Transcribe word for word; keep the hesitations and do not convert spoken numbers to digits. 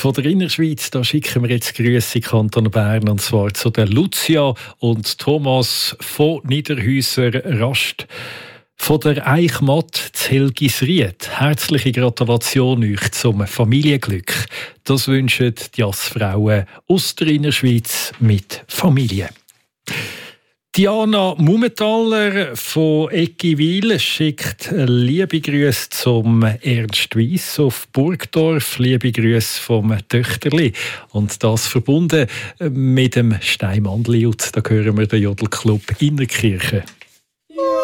von der Innerschweiz, da schicken wir jetzt Grüße in Kanton Bern, und zwar zu der Lucia und Thomas von Niederhäuser Rast. Von der Eichmatt zu Helgisried. Herzliche Gratulation euch zum Familienglück. Das wünschen die Jassfrauen aus der Innerschweiz mit Familie. Diana Mumenthaler von Eckiwil schickt liebe Grüße zum Ernst Weiss auf Burgdorf. Liebe Grüße vom Töchterli. Und das verbunden mit dem Steinmandli. Da hören wir den Jodelclub Innerkirchen.